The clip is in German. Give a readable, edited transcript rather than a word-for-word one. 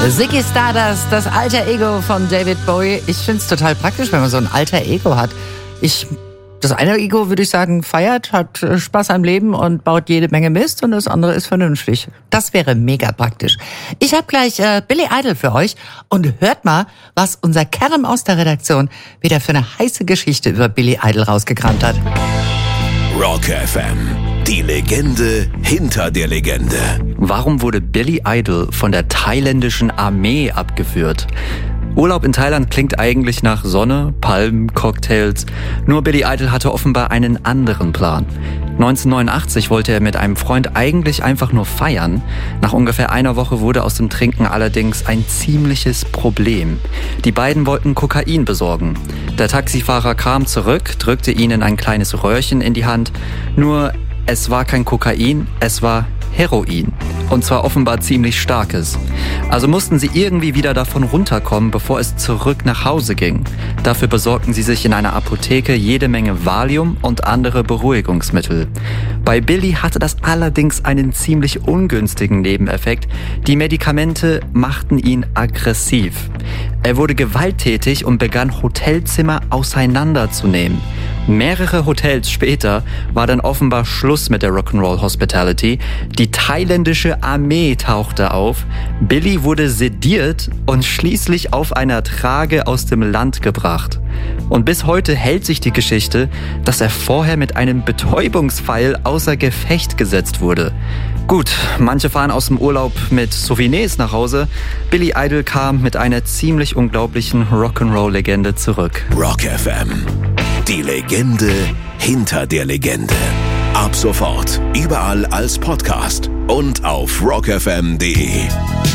Ziggy Stardust, das alter Ego von David Bowie. Ich finde es total praktisch, wenn man so ein alter Ego hat. Das eine Ego, würde ich sagen, feiert, hat Spaß am Leben und baut jede Menge Mist, und das andere ist vernünftig. Das wäre mega praktisch. Ich habe gleich Billy Idol für euch, und hört mal, was unser Kerem aus der Redaktion wieder für eine heiße Geschichte über Billy Idol rausgekramt hat. Rock FM, die Legende hinter der Legende. Warum wurde Billy Idol von der thailändischen Armee abgeführt? Urlaub in Thailand klingt eigentlich nach Sonne, Palmen, Cocktails. Nur Billy Idol hatte offenbar einen anderen Plan. 1989 wollte er mit einem Freund eigentlich einfach nur feiern. Nach ungefähr einer Woche wurde aus dem Trinken allerdings ein ziemliches Problem. Die beiden wollten Kokain besorgen. Der Taxifahrer kam zurück, drückte ihnen ein kleines Röhrchen in die Hand. Nur es war kein Kokain, es war Heroin. Und zwar offenbar ziemlich starkes. Also mussten sie irgendwie wieder davon runterkommen, bevor es zurück nach Hause ging. Dafür besorgten sie sich in einer Apotheke jede Menge Valium und andere Beruhigungsmittel. Bei Billy hatte das allerdings einen ziemlich ungünstigen Nebeneffekt. Die Medikamente machten ihn aggressiv. Er wurde gewalttätig und begann, Hotelzimmer auseinanderzunehmen. Mehrere Hotels später war dann offenbar Schluss mit der Rock'n'Roll Hospitality. Die thailändische Armee tauchte auf. Billy wurde sediert und schließlich auf einer Trage aus dem Land gebracht. Und bis heute hält sich die Geschichte, dass er vorher mit einem Betäubungspfeil außer Gefecht gesetzt wurde. Gut, manche fahren aus dem Urlaub mit Souvenirs nach Hause. Billy Idol kam mit einer ziemlich unglaublichen Rock'n'Roll-Legende zurück. Rock FM, die Legende hinter der Legende. Ab sofort überall als Podcast und auf rockfm.de.